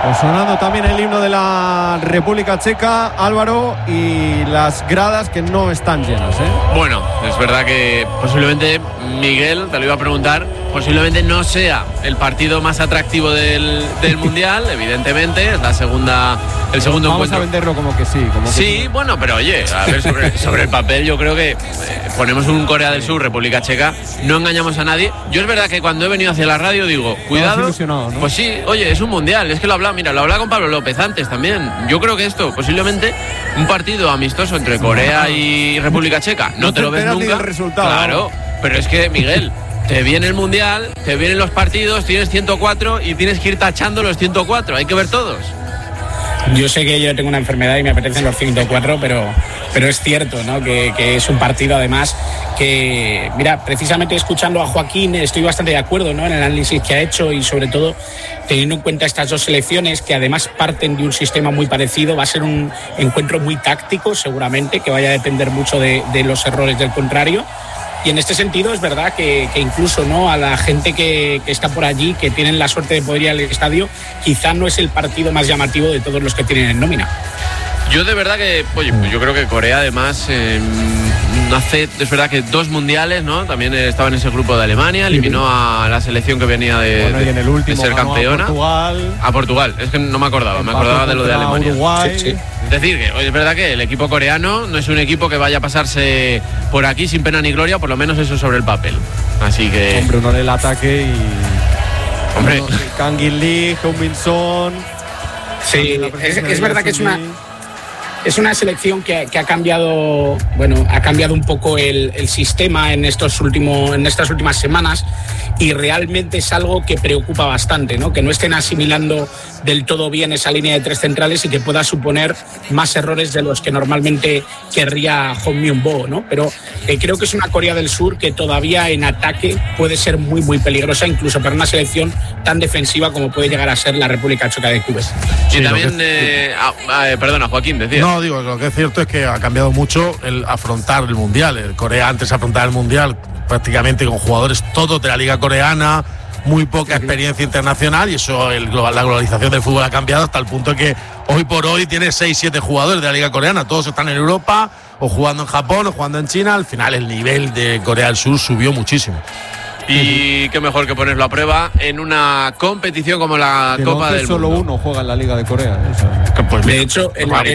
Pues sonando también el himno de la República Checa, Álvaro, y las gradas que no están llenas, ¿eh? Bueno, es verdad que posiblemente, Miguel, te lo iba a preguntar, posiblemente no sea el partido más atractivo del Mundial, evidentemente, es el segundo Vamos encuentro. Vamos a venderlo como que sí. Sí, bueno, pero oye, a ver, sobre el papel yo creo que ponemos un Corea del Sur, República Checa, no engañamos a nadie. Yo es verdad que cuando he venido hacia la radio digo, cuidado, ¿no? Pues sí, oye, es un Mundial, es que lo hablaba con Pablo López antes también. Yo creo que esto, posiblemente, un partido amistoso entre Corea y República Checa, no te lo ves nunca. Ni el resultado, claro, pero es que, Miguel, te viene el Mundial, te vienen los partidos, tienes 104 y tienes que ir tachando los 104, hay que ver todos. Yo sé que yo tengo una enfermedad y me apetecen los 104, pero es cierto, ¿no? Que es un partido además que, mira, precisamente escuchando a Joaquín estoy bastante de acuerdo, ¿no? En el análisis que ha hecho y sobre todo teniendo en cuenta estas dos selecciones que además parten de un sistema muy parecido. Va a ser un encuentro muy táctico seguramente, que vaya a depender mucho de los errores del contrario. Y en este sentido es verdad que incluso, ¿no?, a la gente que está por allí, que tienen la suerte de poder ir al estadio, quizá no es el partido más llamativo de todos los que tienen en nómina. Yo de verdad que, oye, pues yo creo que Corea además hace, es verdad que 2 mundiales, ¿no? También estaba en ese grupo de Alemania, eliminó a la selección que venía de ser campeona. A Portugal, es que no me acordaba de lo de Alemania. Uruguay. Sí. Es decir, que es verdad que el equipo coreano no es un equipo que vaya a pasarse por aquí sin pena ni gloria, por lo menos eso sobre el papel. Así que... Hombre, uno en el ataque y... Hombre. Kang In Lee, Heung Min Son... Sí, es verdad que es una selección que ha cambiado, bueno, ha cambiado un poco el sistema en estas últimas semanas, y realmente es algo que preocupa bastante, ¿no? Que no estén asimilando del todo bien esa línea de 3 centrales y que pueda suponer más errores de los que normalmente querría Hong Myung-bo, ¿no? Pero creo que es una Corea del Sur que todavía en ataque puede ser muy, muy peligrosa, incluso para una selección tan defensiva como puede llegar a ser la República Checa de Cuba. Y también, perdona, Joaquín, decía. No, digo, lo que es cierto es que ha cambiado mucho el afrontar el Mundial. El Corea antes afrontaba el Mundial prácticamente con jugadores todos de la liga coreana, muy poca experiencia internacional, y eso, la globalización del fútbol ha cambiado hasta el punto de que hoy por hoy tiene 6-7 jugadores de la liga coreana, todos están en Europa, o jugando en Japón, o jugando en China. Al final el nivel de Corea del Sur subió muchísimo. Y qué mejor que ponerlo a prueba en una competición como la Copa del Mundo. Solo uno juega en la Liga de Corea. Pues de hecho,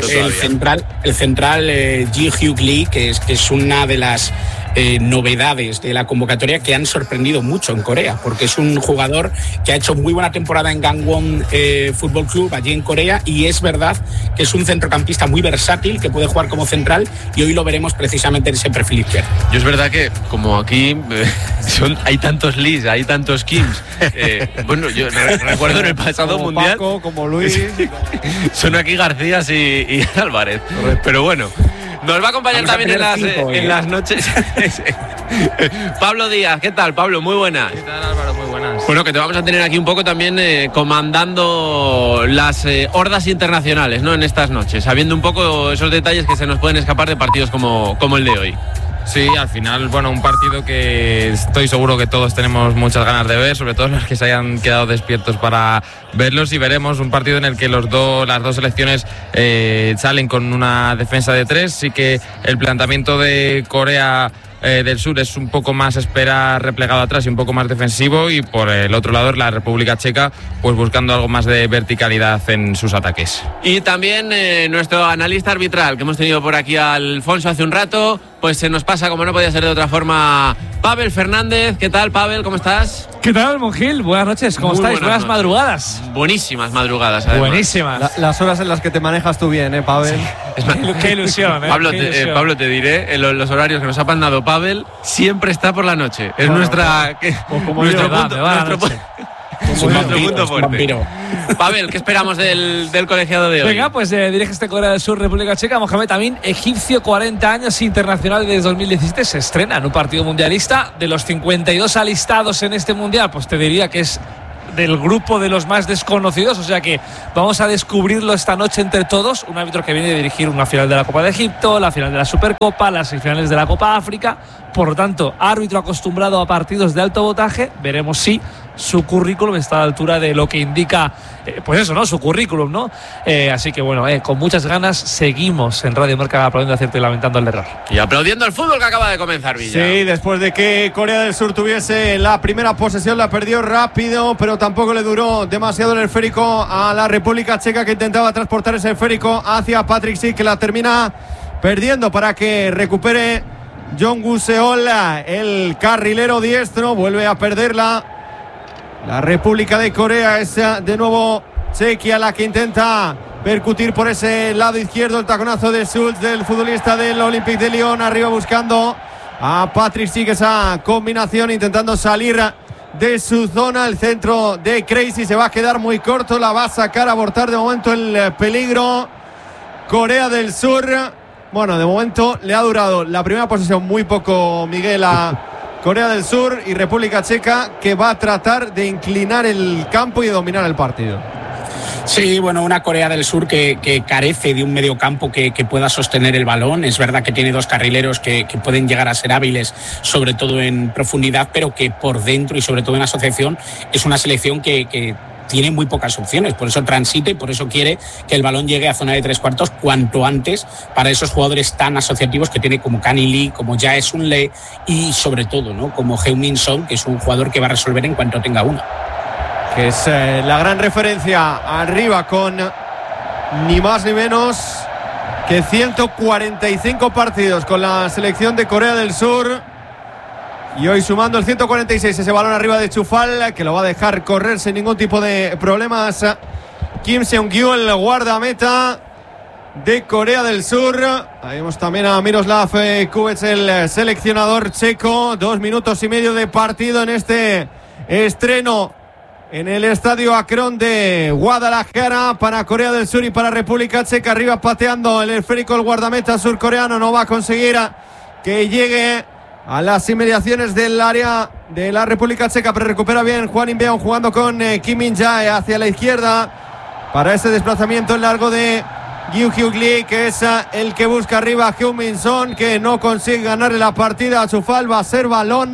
el central Ji-Hyuk Lee, que es una de las novedades de la convocatoria que han sorprendido mucho en Corea, porque es un jugador que ha hecho muy buena temporada en Gangwon Fútbol Club allí en Corea, y es verdad que es un centrocampista muy versátil que puede jugar como central, y hoy lo veremos precisamente en ese perfil izquierdo. Yo es verdad que como aquí hay tantos Lees, hay tantos Kims, bueno, yo recuerdo en el pasado como Mundial Paco, como Luis, son aquí García y Álvarez. Correcto. Pero bueno, nos va a acompañar también en las noches Pablo Díaz. ¿Qué tal, Pablo? Muy buenas. ¿Qué tal, Álvaro? Muy buenas. Bueno, que te vamos a tener aquí un poco también comandando las hordas internacionales, ¿no?, en estas noches, sabiendo un poco esos detalles que se nos pueden escapar de partidos como el de hoy. Sí, al final, bueno, un partido que estoy seguro que todos tenemos muchas ganas de ver, sobre todo los que se hayan quedado despiertos para verlos, y veremos un partido en el que las dos selecciones salen con una defensa de 3. Sí que el planteamiento de Corea del Sur es un poco más esperar replegado atrás y un poco más defensivo, y por el otro lado la República Checa pues buscando algo más de verticalidad en sus ataques. Y también nuestro analista arbitral, que hemos tenido por aquí a Alfonso hace un rato, pues se nos pasa, como no podía ser de otra forma, Pavel Fernández. ¿Qué tal, Pavel? ¿Cómo estás? ¿Qué tal, Monjil? Buenas noches, ¿cómo estáis? Buenas madrugadas. Buenísimas madrugadas, además. Buenísimas. Las horas en las que te manejas tú bien, Pavel. Sí. Qué ilusión, Pablo, te diré, en los horarios que nos ha mandado Pavel, siempre está por la noche. Es nuestro punto fuerte. Pavel, ¿qué esperamos del colegiado de hoy? Venga, pues dirige este Corea del Sur, República Checa. Mohamed Amin, egipcio, 40 años, internacional desde 2017, se estrena en un partido mundialista. De los 52 alistados en este mundial, pues te diría que es del grupo de los más desconocidos, o sea que vamos a descubrirlo esta noche entre todos. Un árbitro que viene a dirigir una final de la Copa de Egipto, la final de la Supercopa, las semifinales de la Copa África, por lo tanto árbitro acostumbrado a partidos de alto voltaje. Veremos si su currículum está a la altura de lo que indica, pues eso, ¿no? Su currículum, ¿no? Así que bueno, con muchas ganas seguimos en Radio Marca aplaudiendo acierto y lamentando el error. Y aplaudiendo el fútbol que acaba de comenzar, Villa. Sí, después de que Corea del Sur tuviese la primera posesión, la perdió rápido, pero tampoco le duró demasiado el esférico a la República Checa, que intentaba transportar ese esférico hacia Patrick Schick, que la termina perdiendo para que recupere Jong-woo Seol, el carrilero diestro. Vuelve a perderla la República de Corea. Es de nuevo Chequia la que intenta percutir por ese lado izquierdo. El taconazo de Schultz, del futbolista del Olympique de Lyon, arriba buscando a Patrick Schick, esa combinación, intentando salir de su zona. El centro de Crazy se va a quedar muy corto, la va a sacar, a abortar de momento el peligro Corea del Sur. Bueno, de momento le ha durado la primera posesión muy poco, Miguel, a Corea del Sur, y República Checa, que va a tratar de inclinar el campo y de dominar el partido. Sí, bueno, una Corea del Sur que carece de un mediocampo que pueda sostener el balón. Es verdad que tiene dos carrileros que pueden llegar a ser hábiles, sobre todo en profundidad, pero que por dentro y sobre todo en asociación es una selección que tiene muy pocas opciones, por eso transita y por eso quiere que el balón llegue a zona de 3/4 cuanto antes para esos jugadores tan asociativos que tiene como Kang In-lee, como Jae Sun-lee y sobre todo, ¿no?, como Heung-min Son, que es un jugador que va a resolver en cuanto tenga una. Que es la gran referencia arriba, con ni más ni menos que 145 partidos con la selección de Corea del Sur. Y hoy sumando el 146, ese balón arriba de Chufal, que lo va a dejar correr sin ningún tipo de problemas Kim Seung-gyu, el guardameta de Corea del Sur. Ahí vemos también a Miroslav Kubec, el seleccionador checo. 2 minutos y medio de partido en este estreno en el Estadio Akron de Guadalajara para Corea del Sur y para República Checa. Arriba pateando el esférico el guardameta surcoreano, no va a conseguir que llegue a las inmediaciones del área de la República Checa, pero recupera bien Hwan In-beom jugando con Kim Min-jae hacia la izquierda para ese desplazamiento en largo de Gyu-hyuk Lee, que es el que busca arriba a Heung-min Son, que no consigue ganarle la partida a Chufal. Va a ser balón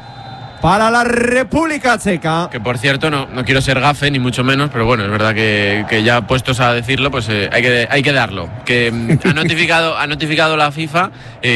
para la República Checa. Que por cierto, no quiero ser gafe, ni mucho menos, pero bueno, es verdad que ya puestos a decirlo, pues hay que darlo. Que ha notificado la FIFA,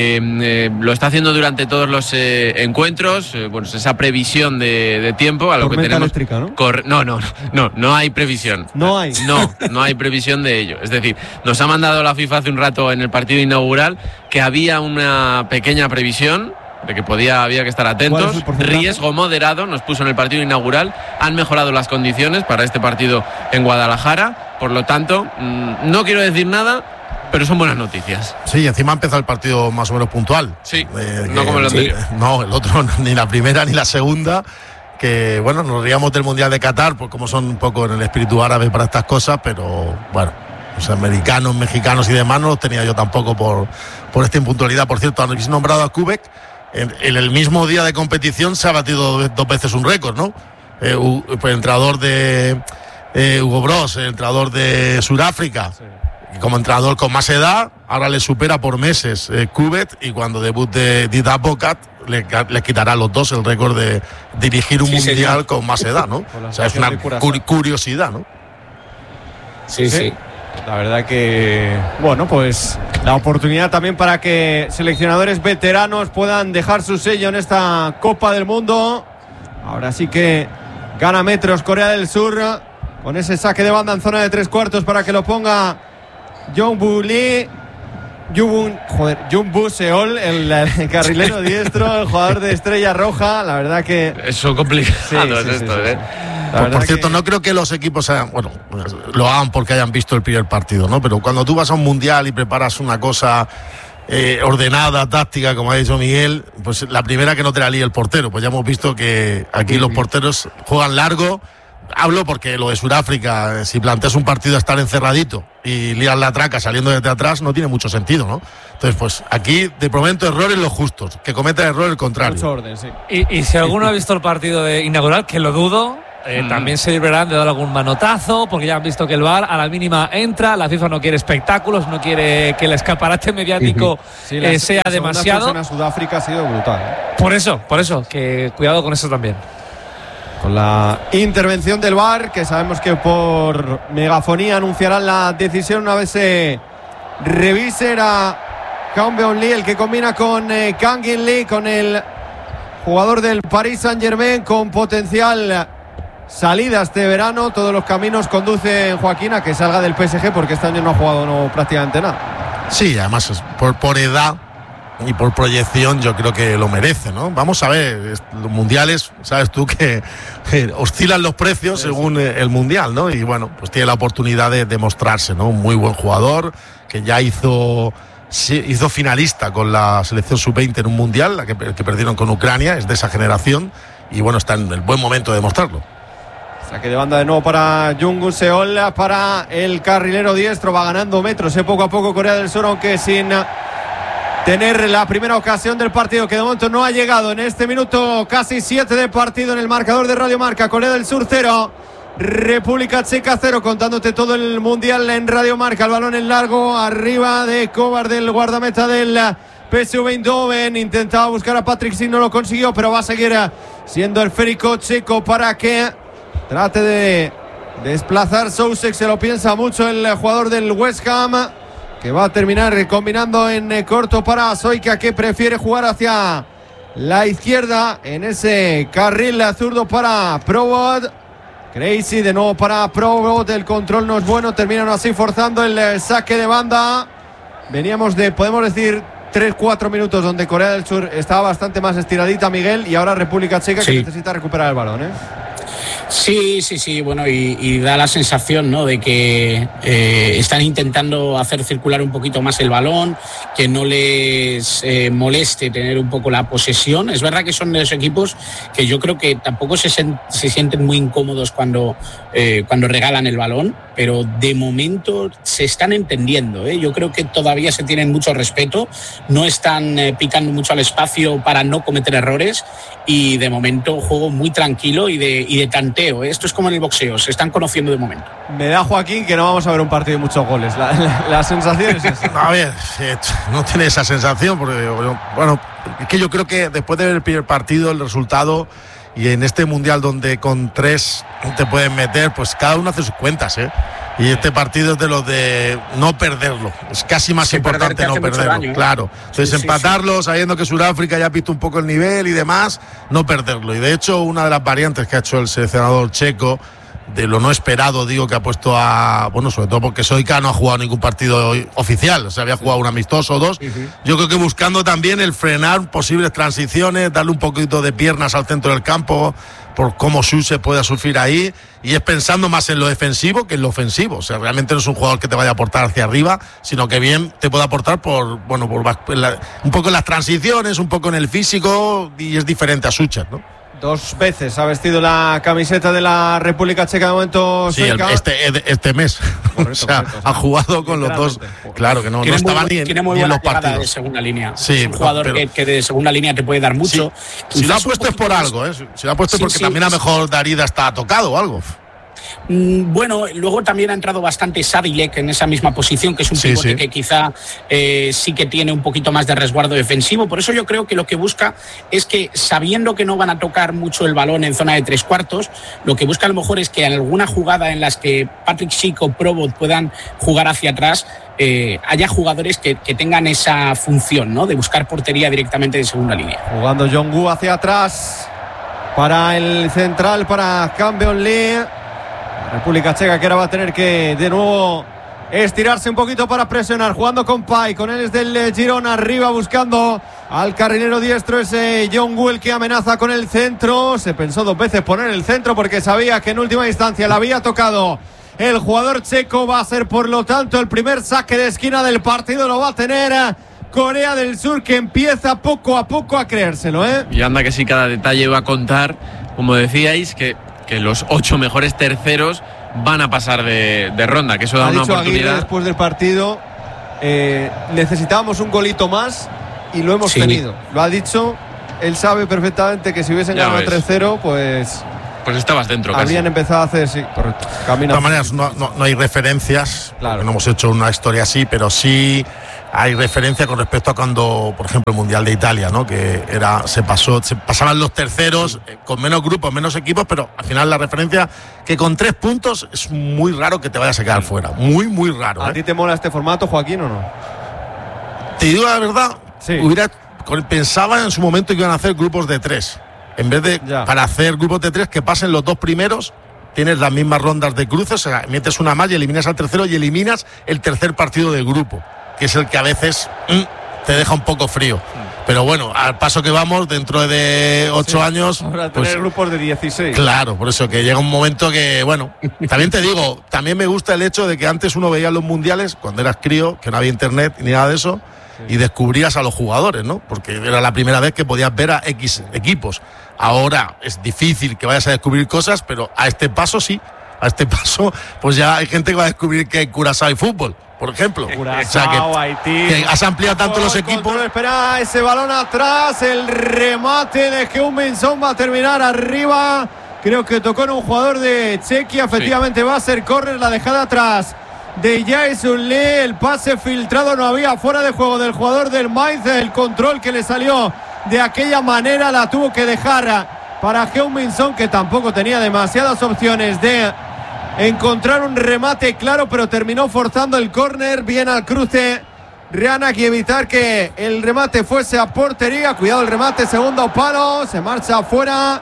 lo está haciendo durante todos los encuentros, bueno, esa previsión de tiempo a lo que tenemos. Eléctrica, ¿no? No hay previsión. No hay previsión de ello. Es decir, nos ha mandado la FIFA hace un rato en el partido inaugural que había una pequeña previsión de que había que estar atentos. Riesgo moderado nos puso en el partido inaugural. Han mejorado las condiciones para este partido en Guadalajara. Por lo tanto, no quiero decir nada, pero son buenas noticias. Sí, encima ha empezado el partido más o menos puntual. Sí, no como el anterior. No, el otro, ni la primera ni la segunda. Que bueno, nos reíamos del Mundial de Qatar, pues como son un poco en el espíritu árabe para estas cosas, pero bueno, los americanos, mexicanos y demás no los tenía yo tampoco por esta impuntualidad. Por cierto, habéis nombrado a Kubec. En el mismo día de competición se ha batido 2 veces un récord, ¿no? El entrenador de Hugo Bross, el entrenador de Sudáfrica, sí, y como entrenador con más edad, ahora le supera por meses Kubec, y cuando debute Didac Bocat le quitará a los dos el récord de dirigir un mundial con más edad, ¿no? O sea, es una curiosidad, ¿no? Sí. La verdad que, bueno, pues la oportunidad también para que seleccionadores veteranos puedan dejar su sello en esta Copa del Mundo. Ahora sí que gana metros Corea del Sur con ese saque de banda en zona de 3/4 para que lo ponga Jung-woo Seol, el carrilero diestro, el jugador de Estrella Roja. La verdad que eso complicado es esto, ¿eh? Por cierto, no creo que los equipos lo hagan porque hayan visto el primer partido, ¿no? Pero cuando tú vas a un mundial y preparas una cosa ordenada, táctica, como ha dicho Miguel, pues la primera que no te la lía el portero. Pues ya hemos visto que aquí los porteros juegan largo. Hablo porque lo de Sudáfrica, si planteas un partido a estar encerradito y lías la traca saliendo desde atrás, no tiene mucho sentido, ¿no? Entonces, pues aquí te prometo errores los justos, que cometa error el contrario. Mucho orden, sí. Y si alguno ha visto el partido inaugural, que lo dudo, también se librarán de dar algún manotazo, porque ya han visto que el VAR a la mínima entra. La FIFA no quiere espectáculos, no quiere que el escaparate mediático sea demasiado. La Sudáfrica ha sido brutal. Por eso, que cuidado con eso también. con la intervención del VAR, que sabemos que por megafonía anunciarán la decisión una vez se revise. Era Cambeon Lee el que combina con Kangin Lee, con el jugador del Paris Saint-Germain con potencial salida este verano. Todos los caminos conducen, Joaquín, a que salga del PSG, porque este año no ha jugado prácticamente nada. Sí, además por edad y por proyección yo creo que lo merece, ¿no? Vamos a ver, los mundiales, sabes tú que oscilan los precios según el mundial, ¿no? Y bueno, pues tiene la oportunidad de demostrarse, ¿no? Un muy buen jugador que ya hizo finalista con la selección sub-20 en un mundial, la que perdieron con Ucrania, es de esa generación y bueno, está en el buen momento de demostrarlo. Saque de banda de nuevo para Jung Seol, para el carrilero diestro, va ganando metros, poco a poco Corea del Sur, aunque sin tener la primera ocasión del partido, que de momento no ha llegado en este minuto casi 7 de partido en el marcador de Radio Marca. Corea del Sur 0, República Checa 0, contándote todo el mundial en Radio Marca. El balón en largo, arriba de Kovar, del guardameta del PSV Eindhoven. Intentaba buscar a Patrick Schick, no lo consiguió, pero va a seguir siendo el esférico checo para que trate de desplazar Soucek. Se lo piensa mucho el jugador del West Ham, que va a terminar combinando en corto para Soika, que prefiere jugar hacia la izquierda en ese carril zurdo para Provod. Crazy de nuevo para Provod, el control no es bueno, terminan así forzando el saque de banda. Veníamos de, podemos decir, 3-4 minutos donde Corea del Sur estaba bastante más estiradita, Miguel, y ahora República Checa, sí, que necesita recuperar el balón, ¿eh? Sí, bueno, y da la sensación, ¿no?, de que están intentando hacer circular un poquito más el balón, que no les moleste tener un poco la posesión. Es verdad que son de los equipos que yo creo que tampoco se sienten muy incómodos cuando regalan el balón, pero de momento se están entendiendo, ¿eh? Yo creo que todavía se tienen mucho respeto, no están picando mucho al espacio para no cometer errores, y de momento juego muy tranquilo y de tanteo, ¿eh? Esto es como en el boxeo, se están conociendo de momento. Me da, Joaquín, que no vamos a ver un partido de muchos goles. La sensación es esa. A ver, no tiene esa sensación, porque bueno, es que yo creo que después de ver el primer partido, el resultado, y en este mundial donde con 3 te pueden meter, pues cada uno hace sus cuentas, ¿eh? Y este partido es de los de no perderlo. Es casi más importante no perderlo, daño, ¿eh? Claro. Entonces empatarlo, sabiendo que Sudáfrica ya ha visto un poco el nivel y demás, no perderlo. Y de hecho, una de las variantes que ha hecho el seleccionador checo, de lo no esperado, digo, que ha puesto a... Bueno, sobre todo porque Soika no ha jugado ningún partido oficial, o sea, había jugado un amistoso o 2. Yo creo que buscando también el frenar posibles transiciones, darle un poquito de piernas al centro del campo, por cómo se pueda sufrir ahí, y es pensando más en lo defensivo que en lo ofensivo. O sea, realmente no es un jugador que te vaya a aportar hacia arriba, sino que bien te puede aportar un poco en las transiciones, un poco en el físico, y es diferente a Sucher, ¿no? 2 veces ha vestido la camiseta de la República Checa de momento. Sí, este mes. Correcto, o sea, correcto, ha jugado con los dos. Claro que no estaba ni en los partidos. De segunda línea. Sí, es un jugador que de segunda línea te puede dar mucho. Sí. Si lo ha puesto es por algo, ¿eh? Si lo ha puesto porque también a lo mejor Darida está tocado o algo. Bueno, luego también ha entrado bastante Sadilek en esa misma posición, que es un pivote que quizá sí que tiene un poquito más de resguardo defensivo. Por eso yo creo que lo que busca es que, sabiendo que no van a tocar mucho el balón en zona de 3/4, lo que busca a lo mejor es que en alguna jugada en las que Patrick Schick o Provod puedan jugar hacia atrás, haya jugadores que tengan esa función, ¿no?, de buscar portería directamente de segunda línea. Jugando Jong-Woo hacia atrás para el central, para Cambeon Lee. República Checa, que ahora va a tener que de nuevo estirarse un poquito para presionar, jugando con Pai, con él es del Girona, arriba buscando al carrilero diestro, ese Jong-Woo, el que amenaza con el centro. Se pensó 2 veces poner el centro porque sabía que en última instancia la había tocado el jugador checo. Va a ser, por lo tanto, el primer saque de esquina del partido, lo va a tener Corea del Sur, que empieza poco a poco a creérselo, ¿eh? Y anda que sí, cada detalle va a contar, como decíais, que los 8 mejores terceros van a pasar de ronda, que eso da una oportunidad. Aguirre después del partido, necesitábamos un golito más y lo hemos tenido. Lo ha dicho, él sabe perfectamente que si hubiesen ganado 3-0, pues Pues estabas dentro. Habían empezado a hacer, sí, correcto. De todas maneras, no hay referencias. Claro. No hemos hecho una historia así, pero sí hay referencia con respecto a cuando, por ejemplo, el Mundial de Italia, ¿no? Que se pasaban los terceros con menos grupos, menos equipos, pero al final la referencia que con 3 puntos es muy raro que te vayas a quedar fuera. Muy, muy raro. ¿A ti te mola este formato, Joaquín, o no? Te digo la verdad, sí. Pensaba en su momento que iban a hacer grupos de 3. En vez de, para hacer grupos de 3, que pasen los 2 primeros, tienes las mismas rondas de cruces, o sea, metes una más y eliminas al tercero y eliminas el tercer partido de grupo, que es el que a veces te deja un poco frío. Pero bueno, al paso que vamos, dentro de 8 años... Ahora tener grupos de 16. Claro, por eso que llega un momento que, bueno, también te digo, también me gusta el hecho de que antes uno veía los mundiales, cuando eras crío, que no había internet ni nada de eso, y descubrías a los jugadores, ¿no? Porque era la primera vez que podías ver a X equipos. Ahora es difícil que vayas a descubrir cosas, pero a este paso sí. A este paso, pues ya hay gente que va a descubrir que en Curazao hay fútbol, por ejemplo. Curazao, Haití. Que has ampliado tanto los equipos. Espera ese balón atrás, el remate de Heung-min Son va a terminar arriba. Creo que tocó en un jugador de Chequia. Efectivamente va a ser córner, la dejada atrás de Jae-Sung Lee. El pase filtrado, no había fuera de juego del jugador del Mainz. El control que le salió de aquella manera la tuvo que dejar para Heung-min Son, que tampoco tenía demasiadas opciones de encontrar un remate claro, pero terminó forzando el córner. Bien al cruce Ryanak y evitar que el remate fuese a portería. Cuidado el remate, segundo palo, se marcha afuera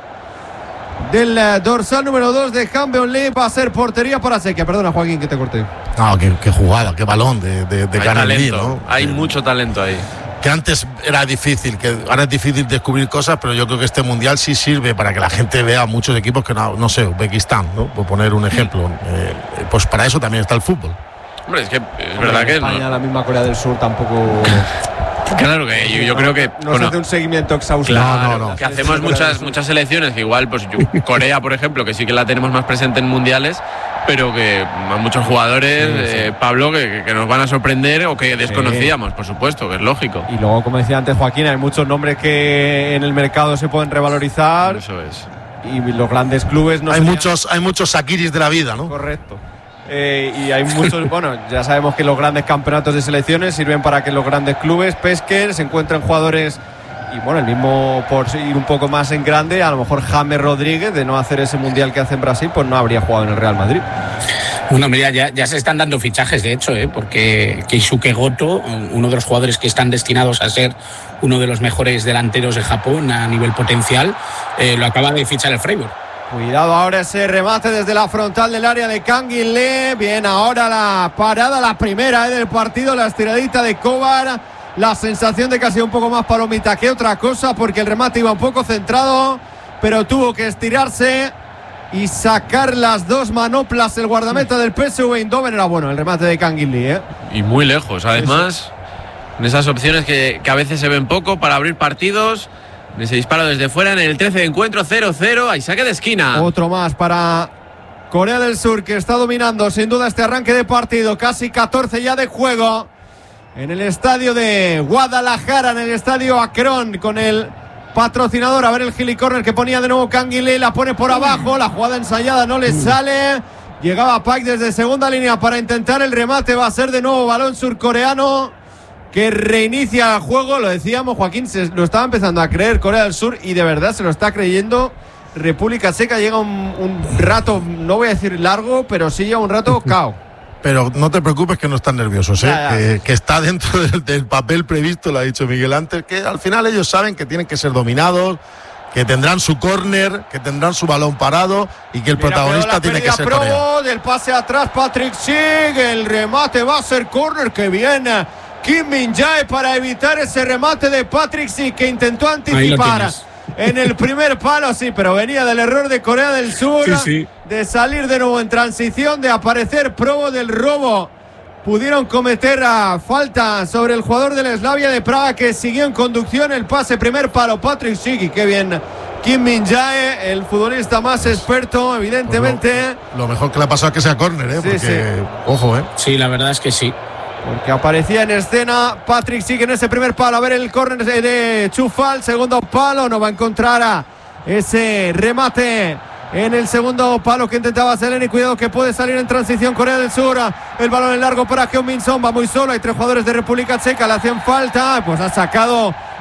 del dorsal número 2 de Hambeon Lee. Va a ser portería para Chequia. Perdona, Joaquín, que te corté. No, qué jugada, qué balón de Lee, ¿no? Hay mucho talento ahí. Que antes era difícil, que ahora es difícil descubrir cosas, pero yo creo que este mundial sí sirve para que la gente vea muchos equipos que no sé, Uzbekistán, ¿no? Por poner un ejemplo. Pues para eso también está el fútbol. Hombre, es que es verdad que España, la misma Corea del Sur tampoco. Claro que yo creo que no se hace un seguimiento exhaustivo. Claro, no. Que hacemos muchas selecciones, que igual, pues Corea, por ejemplo, que sí que la tenemos más presente en mundiales, pero que hay muchos jugadores, Pablo, que nos van a sorprender o que desconocíamos, por supuesto, que es lógico. Y luego, como decía antes Joaquín, hay muchos nombres que en el mercado se pueden revalorizar. Eso es. Y los grandes clubes no hay muchos Sakiris de la vida, ¿no? Correcto. Y hay muchos, bueno, ya sabemos que los grandes campeonatos de selecciones sirven para que los grandes clubes pesquen, se encuentren jugadores. Y bueno, el mismo, por ir un poco más en grande, a lo mejor James Rodríguez, de no hacer ese mundial que hace en Brasil, pues no habría jugado en el Real Madrid. Bueno, mira, ya se están dando fichajes, de hecho, porque Keisuke Goto, uno de los jugadores que están destinados a ser uno de los mejores delanteros de Japón a nivel potencial, lo acaba de fichar el Freiburg. Cuidado ahora ese remate desde la frontal del área de Kang In-lee. Bien, ahora la parada, la primera del partido, la estiradita de Kovar. La sensación de que ha sido un poco más palomita que otra cosa, porque el remate iba un poco centrado, pero tuvo que estirarse y sacar las 2 manoplas el guardameta del PSV Eindhoven. Era bueno el remate de Kang In-lee, Y muy lejos, además, en esas opciones que a veces se ven poco para abrir partidos. Ese disparo desde fuera en el 13 de encuentro, 0-0, ahí saque de esquina. Otro más para Corea del Sur, que está dominando sin duda este arranque de partido. Casi 14 ya de juego en el estadio de Guadalajara, en el estadio Akron, con el patrocinador. A ver el Gili Corner que ponía de nuevo Kang In-lee, la pone por abajo, la jugada ensayada no le sale. Llegaba Park desde segunda línea para intentar el remate, va a ser de nuevo balón surcoreano que reinicia el juego. Lo decíamos, Joaquín, se lo estaba empezando a creer Corea del Sur y de verdad se lo está creyendo República Checa. Llega un rato, no voy a decir largo, pero sí llega un rato cao. Pero no te preocupes que no están nerviosos, que está dentro del papel previsto, lo ha dicho Miguel antes, que al final ellos saben que tienen que ser dominados, que tendrán su córner, que tendrán su balón parado y que el protagonista tiene que ser Corea. Del pase atrás, Patrick Schick, el remate va a ser córner, que viene Kim Min-jae para evitar ese remate de Patrick Schick, que intentó anticipar en el primer palo, sí, pero venía del error de Corea del Sur, de salir de nuevo en transición, de aparecer Probo del robo. Pudieron cometer falta sobre el jugador del Slavia de Praga, que siguió en conducción. El pase, primer palo, Patrick Schick, y qué bien Kim Min-jae, el futbolista más experto, evidentemente. Pues lo mejor que le ha pasado es que sea córner, porque, ojo, Sí, la verdad es que sí. Porque aparecía en escena Patrick Schick en ese primer palo. A ver el córner de Chufal, segundo palo, no va a encontrar a ese remate en el segundo palo que intentaba Zeleny. Cuidado que puede salir en transición Corea del Sur. El balón en largo para Heung-min Son. Va muy solo. Hay 3 jugadores de República Checa. Le hacen falta. Pues ha sacado